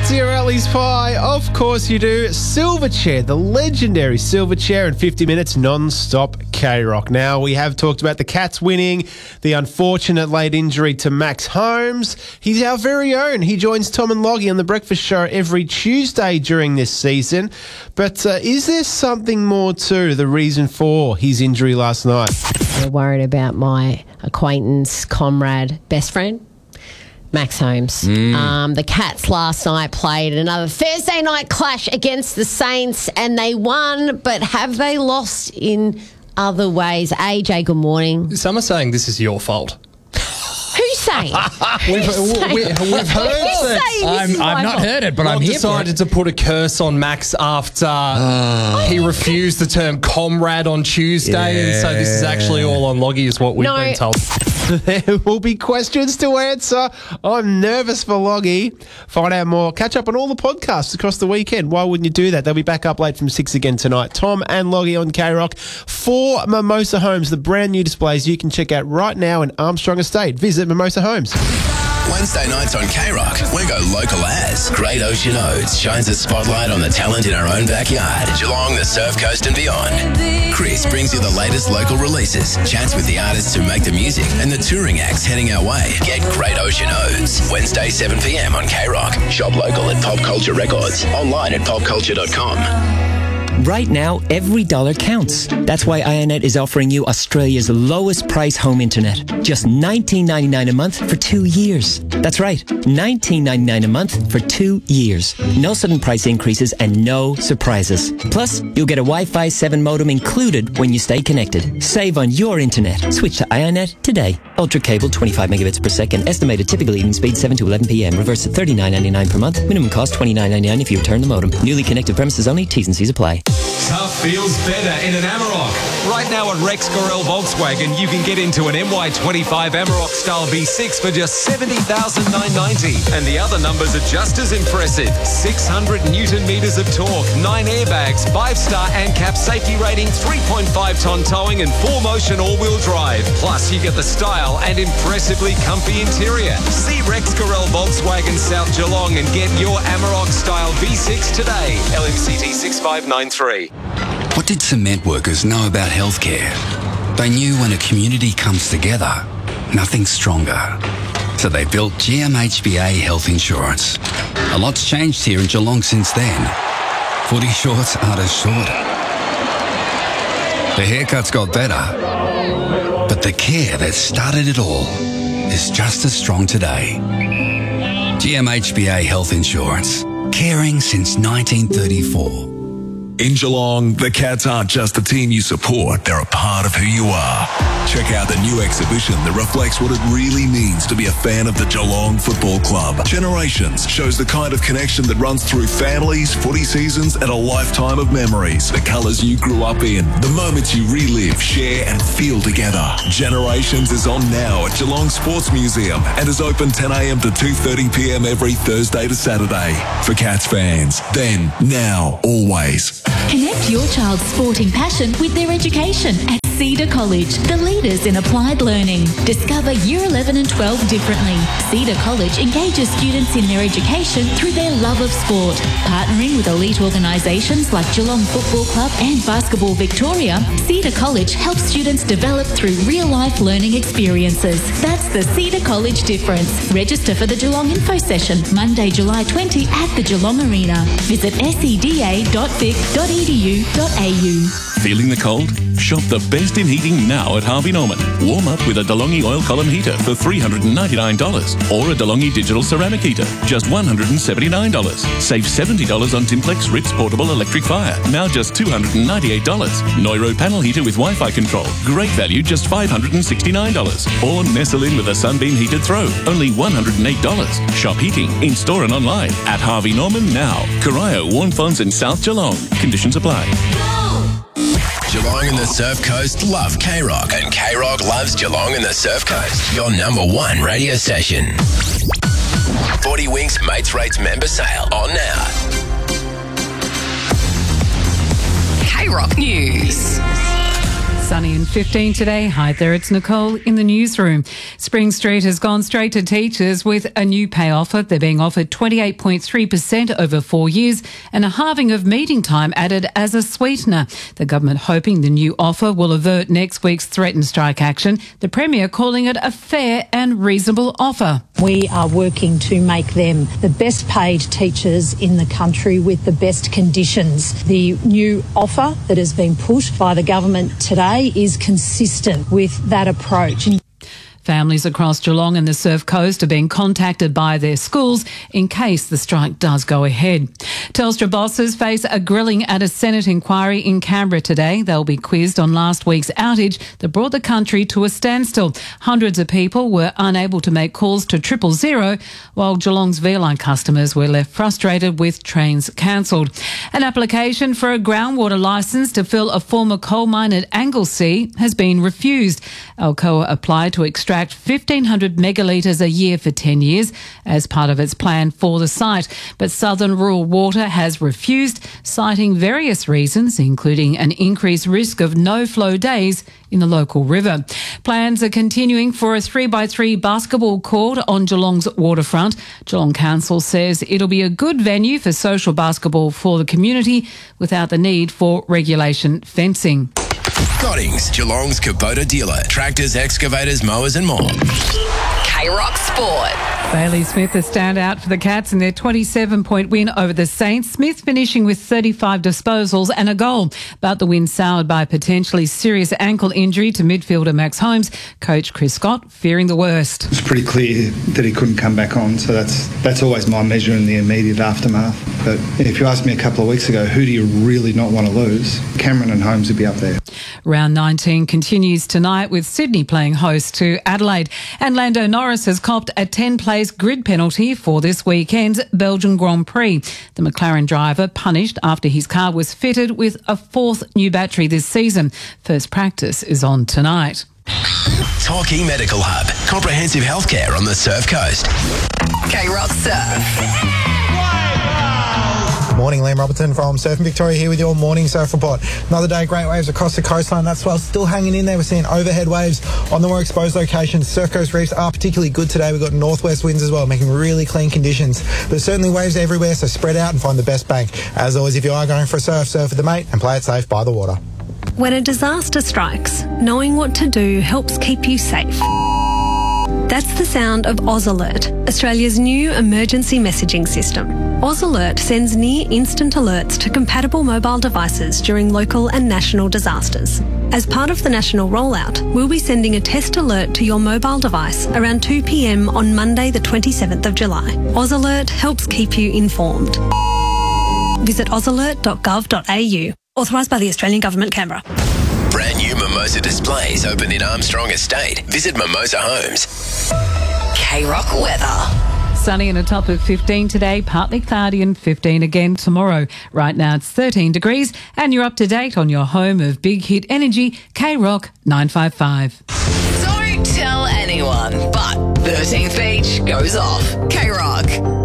Fancy your Ellie's pie? Of course you do. Silverchair, the legendary Silverchair in 50 minutes non-stop K-Rock. Now, we have talked about the Cats winning, the unfortunate late injury to Max Holmes. He's our very own. He joins Tom and Loggy on The Breakfast Show every Tuesday during this season. But is there something more to the reason for his injury last night? We're worried about my acquaintance, comrade, best friend, Max Holmes. The Cats last night played another Thursday night clash against the Saints and they won, but have they lost in other ways? AJ, good morning. Some are saying this is your fault. Who's saying? We've heard this. I've not heard it, but I'm here for decided to put a curse on Max after he refused the term comrade on Tuesday, and so this is actually all on Loggy, is what we've been told. There will be questions to answer. I'm nervous for Loggy. Find out more. Catch up on all the podcasts across the weekend. Why wouldn't you do that? They'll be back up late from 6 again tonight. Tom and Loggy on K-Rock. 4 Mimosa Homes, the brand new displays you can check out right now in Armstrong Estate. Visit Mimosa Homes. Wednesday nights on K-Rock, we go local as Great Ocean Oats shines a spotlight on the talent in our own backyard, Geelong, the Surf Coast and beyond. Chris brings you the latest local releases, chats with the artists who make the music and the touring acts heading our way. Get Great Ocean Oats, Wednesday 7pm on K-Rock. Shop local at Pop Culture Records, online at popculture.com. Right now, every dollar counts. That's why IONET is offering you Australia's lowest price home internet. Just $19.99 a month for 2 years. That's right, $19.99 a month for 2 years. No sudden price increases and no surprises. Plus, you'll get a Wi-Fi 7 modem included when you stay connected. Save on your internet. Switch to IONET today. Ultra cable, 25 megabits per second. Estimated typical evening speed, 7 to 11 p.m. Reverse at $39.99 per month. Minimum cost, $29.99 if you return the modem. Newly connected premises only. T's and C's apply. Tough feels better in an Amarok. Right now at Rex Gorel Volkswagen, you can get into an MY25 Amarok style V6 for just $70,990. And the other numbers are just as impressive. 600 Newton meters of torque, 9 airbags, 5-star ANCAP safety rating, 3.5-ton towing and 4-motion all-wheel drive. Plus, you get the style and impressively comfy interior. See Rex Gorel Volkswagen South Geelong and get your Amarok style V6 today. LMCT 6593. What did cement workers know about healthcare? They knew when a community comes together, nothing's stronger. So they built GMHBA Health Insurance. A lot's changed here in Geelong since then. Footy shorts aren't as short. The haircuts got better. But the care that started it all is just as strong today. GMHBA Health Insurance. Caring since 1934. In Geelong, the Cats aren't just a team you support, they're a part of who you are. Check out the new exhibition that reflects what it really means to be a fan of the Geelong Football Club. Generations shows the kind of connection that runs through families, footy seasons, and a lifetime of memories. The colours you grew up in, the moments you relive, share, and feel together. Generations is on now at Geelong Sports Museum and is open 10 a.m. to 2:30 p.m. every Thursday to Saturday. For Cats fans, then, now, always. Connect your child's sporting passion with their education at Cedar College, the leaders in applied learning. Discover Year 11 and 12 differently. Cedar College engages students in their education through their love of sport. Partnering with elite organisations like Geelong Football Club and Basketball Victoria, Cedar College helps students develop through real-life learning experiences. That's the Cedar College difference. Register for the Geelong Info Session, Monday, July 20 at the Geelong Arena. Visit seda.vic.edu.au. Feeling the cold? Shop the best in heating now at Harvey Norman. Warm up with a DeLonghi oil column heater for $399 or a DeLonghi digital ceramic heater, just $179. Save $70 on Timplex Ritz portable electric fire, now just $298. Neuro panel heater with Wi-Fi control, great value, just $569. Or Nestle with a sunbeam heated throw, only $108. Shop heating in store and online at Harvey Norman now. Corio, Warnfonds and South Geelong. Conditions apply. Geelong and the Surf Coast love K-Rock, and K-Rock loves Geelong and the Surf Coast. Your number one radio station. 40 Winks Mates Rates member sale on now. K-Rock News. Sunny and 15 today. Hi there, it's Nicole in the newsroom. Spring Street has gone straight to teachers with a new pay offer. They're being offered 28.3% over 4 years and a halving of meeting time added as a sweetener. The government hoping the new offer will avert next week's threatened strike action. The Premier calling it a fair and reasonable offer. We are working to make them the best paid teachers in the country with the best conditions. The new offer that has been put by the government today is consistent with that approach. Families across Geelong and the Surf Coast are being contacted by their schools in case the strike does go ahead. Telstra bosses face a grilling at a Senate inquiry in Canberra today. They'll be quizzed on last week's outage that brought the country to a standstill. Hundreds of people were unable to make calls to 000, while Geelong's V-Line customers were left frustrated with trains cancelled. An application for a groundwater licence to fill a former coal mine at Anglesea has been refused. Alcoa applied to extract 1,500 megalitres a year for 10 years as part of its plan for the site. But Southern Rural Water has refused, citing various reasons, including an increased risk of no-flow days in the local river. Plans are continuing for a 3x3 basketball court on Geelong's waterfront. Geelong Council says it'll be a good venue for social basketball for the community without the need for regulation fencing. Goddings, Geelong's Kubota dealer. Tractors, excavators, mowers and more. K-Rock Sport. Bailey Smith a standout for the Cats in their 27-point win over the Saints. Smith finishing with 35 disposals and a goal. But the win soured by a potentially serious ankle injury to midfielder Max Holmes. Coach Chris Scott fearing the worst. It's pretty clear that he couldn't come back on, so that's always my measure in the immediate aftermath. But if you asked me a couple of weeks ago, who do you really not want to lose? Cameron and Holmes would be up there. Round 19 continues tonight with Sydney playing host to Adelaide. And Lando Norris has copped a 10-place grid penalty for this weekend's Belgian Grand Prix. The McLaren driver punished after his car was fitted with a fourth new battery this season. First practice is on tonight. Torquay Medical Hub. Comprehensive healthcare on the Surf Coast. K-Rock Surf. Morning, Liam Robertson from Surfing Victoria here with your morning surf report. Another day, great waves across the coastline. That swell still hanging in there. We're seeing overhead waves on the more exposed locations. Surf Coast reefs are particularly good today. We've got northwest winds as well, making really clean conditions. There's certainly waves everywhere, so spread out and find the best bank. As always, if you are going for a surf with the mate and play it safe by the water. When a disaster strikes, knowing what to do helps keep you safe. That's the sound of Oz Alert, Australia's new emergency messaging system. Oz Alert sends near-instant alerts to compatible mobile devices during local and national disasters. As part of the national rollout, we'll be sending a test alert to your mobile device around 2 p.m. on Monday the 27th of July. Oz Alert helps keep you informed. Visit ozalert.gov.au. Authorised by the Australian Government, Canberra. Brand new Mimosa displays opened in Armstrong Estate. Visit Mimosa Homes. K-Rock weather. Sunny and a top of 15 today, partly cloudy and 15 again tomorrow. Right now it's 13 degrees and you're up to date on your home of Big Hit Energy, K-Rock 955. Don't tell anyone, but 13th Beach goes off. K-Rock.